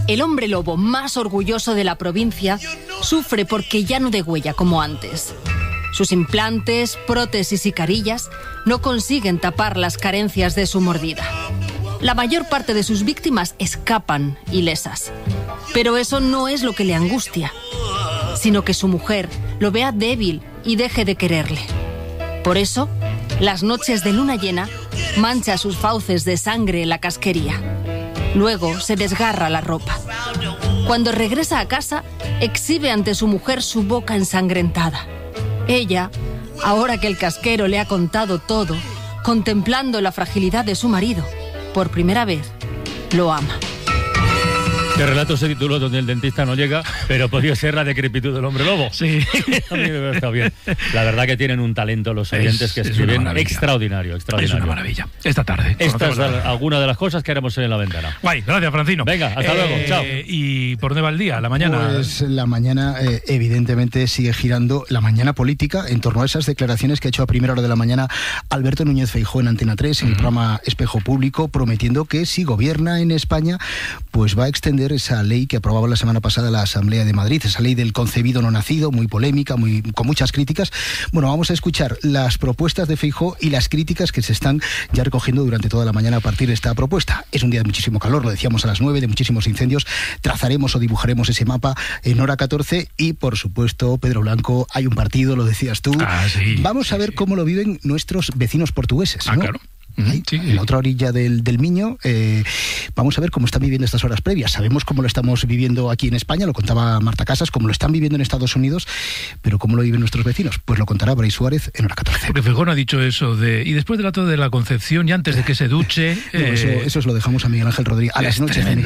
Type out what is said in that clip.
el hombre lobo más orgulloso de la provincia sufre porque ya no degüella como antes. Sus implantes, prótesis y carillas no consiguen tapar las carencias de su mordida. La mayor parte de sus víctimas escapan ilesas. Pero eso no es lo que le angustia, sino que su mujer lo vea débil y deje de quererle. Por eso, las noches de luna llena mancha sus fauces de sangre en la casquería. Luego se desgarra la ropa. Cuando regresa a casa, exhibe ante su mujer su boca ensangrentada. Ella, ahora que el casquero le ha contado todo, contemplando la fragilidad de su marido, por primera vez, lo ama. Este relato se tituló Donde el dentista no llega, pero podría ser La decrepitud del hombre lobo. Sí. A mí me está bien. La verdad que tienen un talento los oyentes que escriben extraordinario. Es una maravilla. Esta tarde. Esta es alguna de las cosas que haremos en La Ventana. Guay, gracias, Francino. Venga, hasta luego, chao. ¿Y por dónde va el día? ¿La mañana? Pues la mañana, evidentemente, sigue girando la mañana política en torno a esas declaraciones que ha hecho a primera hora de la mañana Alberto Núñez Feijóo en Antena 3, en el programa Espejo Público, prometiendo que si gobierna en España, pues va a extender esa ley que aprobaba la semana pasada la Asamblea de Madrid, esa ley del concebido no nacido, muy polémica, con muchas críticas. Bueno, vamos a escuchar las propuestas de Feijóo y las críticas que se están ya recogiendo durante toda la mañana a partir de esta propuesta. Es un día de muchísimo calor, lo decíamos a las 9, de muchísimos incendios. Trazaremos o dibujaremos ese mapa en hora 14 y, por supuesto, Pedro Blanco, hay un partido, lo decías tú. Sí, vamos a ver cómo lo viven nuestros vecinos portugueses, ¿no? Claro. Ahí, en la otra orilla del Miño, vamos a ver cómo están viviendo estas horas previas. Sabemos cómo lo estamos viviendo aquí en España, lo contaba Marta Casas, cómo lo están viviendo en Estados Unidos, pero cómo lo viven nuestros vecinos, pues lo contará Brais Suárez en hora 14. Porque Feijóo ha dicho eso y después del acto de la Concepción y antes de que se duche... No, eso lo dejamos a Miguel Ángel Rodríguez a las noches.